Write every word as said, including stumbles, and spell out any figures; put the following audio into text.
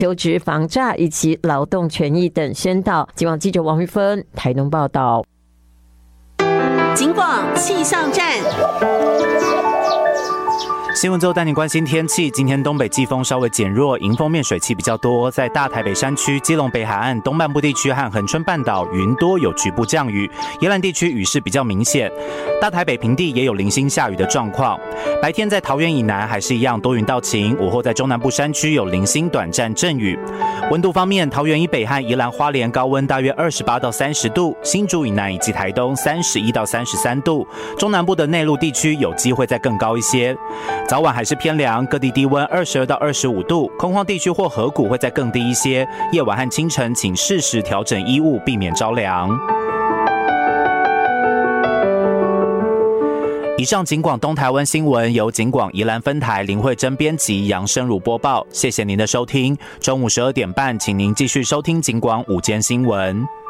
求职防诈以及劳动权益等宣导。警广记者王玉芬台东报道。 警广气象站。 新闻之后带你关心天气。今天东北季风稍微减弱，迎风面水汽比较多，在大台北山区、基隆北海岸、东半部地区和恒春半岛云多有局部降雨，宜兰地区雨势比较明显。大台北平地也有零星下雨的状况。白天在桃园以南还是一样多云到晴，午后在中南部山区有零星短暂阵雨。温度方面，桃园以北和宜兰花莲高温大约二十八到三十度，新竹以南以及台东三十一到三十三度，中南部的内陆地区有机会再更高一些。早晚还是偏凉，各地低温二十二到二十五度，空旷地区或河谷会再更低一些。夜晚和清晨请适时调整衣物，避免着凉。以上警广东台湾新闻由警广宜兰分台林慧珍编辑，杨生如播报。谢谢您的收听。中午十二点半，请您继续收听警广午间新闻。